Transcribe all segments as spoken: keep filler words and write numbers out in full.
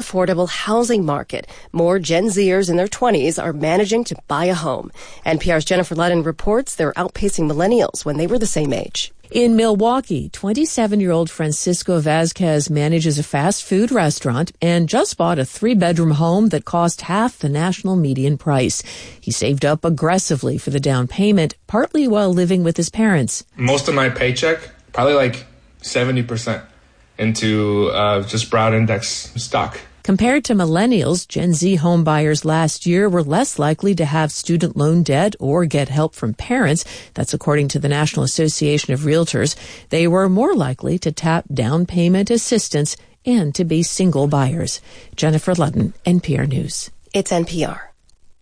affordable housing market. More Gen Zers in their twenties are managing to buy a home. N P R's Jennifer Ludden reports they're outpacing millennials when they were the same age. In Milwaukee, twenty-seven-year-old Francisco Vasquez manages a fast food restaurant and just bought a three-bedroom home that cost half the national median price. He saved up aggressively for the down payment, partly while living with his parents. Most of my paycheck, probably like seventy percent, into uh, just Broad Index stock. Compared to millennials, Gen Z home buyers last year were less likely to have student loan debt or get help from parents. That's according to the National Association of Realtors. They were more likely to tap down payment assistance and to be single buyers. Jennifer Ludden, N P R News. It's N P R.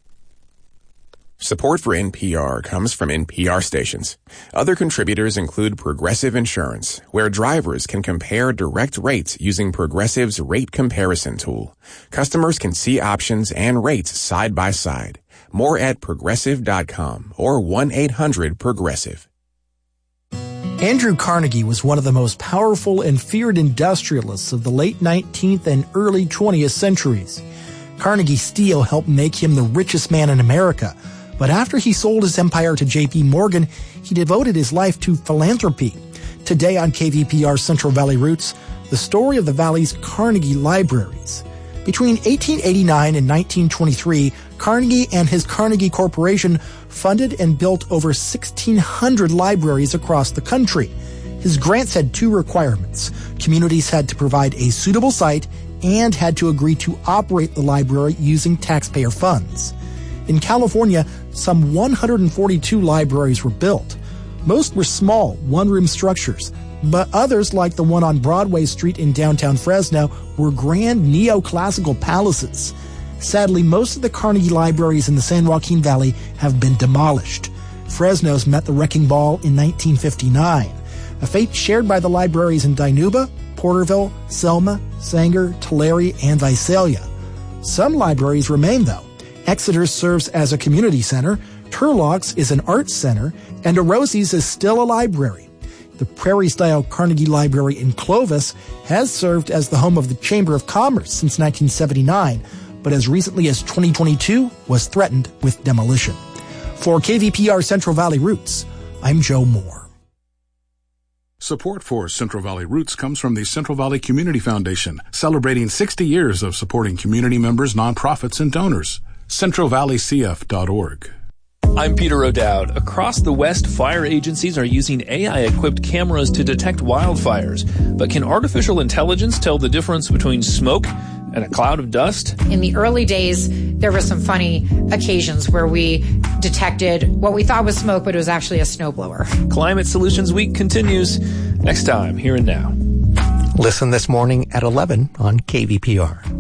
Support for N P R comes from N P R stations. Other contributors include Progressive Insurance, where drivers can compare direct rates using Progressive's rate comparison tool. Customers can see options and rates side by side. More at progressive dot com or one eight hundred progressive. Andrew Carnegie was one of the most powerful and feared industrialists of the late nineteenth and early twentieth centuries. Carnegie Steel helped make him the richest man in America. But after he sold his empire to J P Morgan, he devoted his life to philanthropy. Today on K V P R Central Valley Roots, the story of the Valley's Carnegie Libraries. Between eighteen eighty-nine and nineteen twenty-three, Carnegie and his Carnegie Corporation funded and built over sixteen hundred libraries across the country. His grants had two requirements. Communities had to provide a suitable site and had to agree to operate the library using taxpayer funds. In California, some one hundred forty-two libraries were built. Most were small, one-room structures, but others, like the one on Broadway Street in downtown Fresno, were grand neoclassical palaces. Sadly, most of the Carnegie libraries in the San Joaquin Valley have been demolished. Fresno's met the wrecking ball in nineteen fifty-nine, a fate shared by the libraries in Dinuba, Porterville, Selma, Sanger, Tulare, and Visalia. Some libraries remain, though. Exeter serves as a community center, Turlock's is an arts center, and Orosi's is still a library. The Prairie-style Carnegie Library in Clovis has served as the home of the Chamber of Commerce since nineteen seventy-nine, but as recently as twenty twenty-two was threatened with demolition. For K V P R Central Valley Roots, I'm Joe Moore. Support for Central Valley Roots comes from the Central Valley Community Foundation, celebrating sixty years of supporting community members, nonprofits, and donors. central valley c f dot org. I'm Peter O'Dowd. Across the West, fire agencies are using A I-equipped cameras to detect wildfires. But can artificial intelligence tell the difference between smoke and a cloud of dust? In the early days, there were some funny occasions where we detected what we thought was smoke, but it was actually a snowblower. Climate Solutions Week continues next time, here and now. Listen this morning at eleven on K V P R.